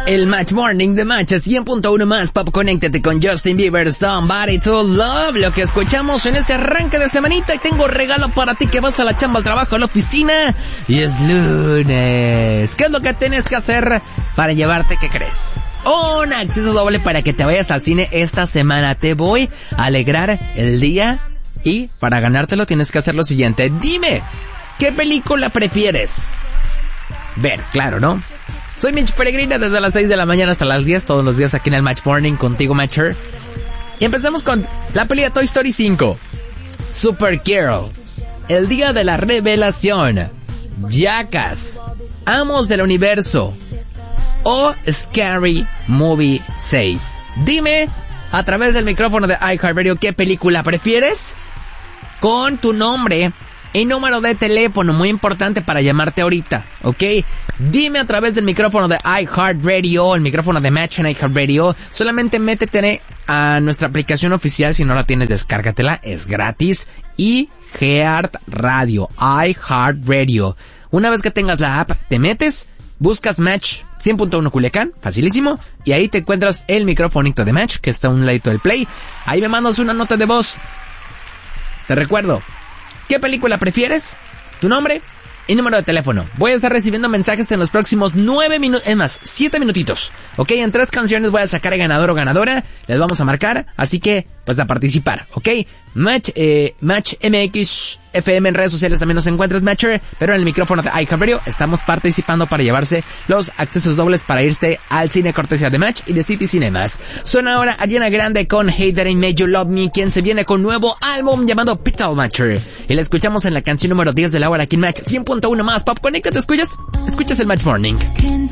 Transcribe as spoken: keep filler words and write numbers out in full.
El Match Morning de Match cien punto uno más. Pop, conéctate con Justin Bieber, Somebody to Love. Lo que escuchamos en ese arranque de semanita. Y tengo regalo para ti que vas a la chamba, al trabajo, a la oficina. Y es lunes. ¿Qué es lo que tienes que hacer para llevarte? ¿Qué crees? Un acceso doble para que te vayas al cine esta semana. Te voy a alegrar el día. Y para ganártelo tienes que hacer lo siguiente. Dime, ¿qué película prefieres ver? Claro, ¿no? Soy Mitch Peregrina desde las seis de la mañana hasta las diez, todos los días aquí en el Match Morning contigo, Matcher. Y empezamos con la peli de Toy Story cinco, Supergirl, El Día de la Revelación, Jackass, Amos del Universo o Scary Movie seis. Dime a través del micrófono de iHeartRadio qué película prefieres con tu nombre y número de teléfono, muy importante para llamarte ahorita, ¿ok? Dime a través del micrófono de iHeartRadio, el micrófono de Match en iHeartRadio. Solamente métete a nuestra aplicación oficial, si no la tienes, descárgatela, es gratis. iHeartRadio, iHeartRadio. Una vez que tengas la app, te metes, buscas Match cien punto uno Culiacán, facilísimo, y ahí te encuentras el microfonito de Match, que está a un ladito del play. Ahí me mandas una nota de voz. Te recuerdo, ¿qué película prefieres? Tu nombre y número de teléfono. Voy a estar recibiendo mensajes en los próximos nueve minutos, es más, siete minutitos. Ok, en tres canciones voy a sacar el ganador o ganadora. Les vamos a marcar, así que, pues a participar, ok. Match, eh, Match M X F M en redes sociales también nos encuentras, Matcher, pero en el micrófono de iHeartRadio estamos participando para llevarse los accesos dobles para irte al cine cortesía de Match y de City Cinemas. Suena ahora Ariana Grande con Hate That I Made You Love Me, quien se viene con nuevo álbum llamado Pital Matcher. Y la escuchamos en la canción número diez de la hora aquí en Match cien punto uno más. Pop, conéctate, ¿escuchas? Escuchas el Match Morning.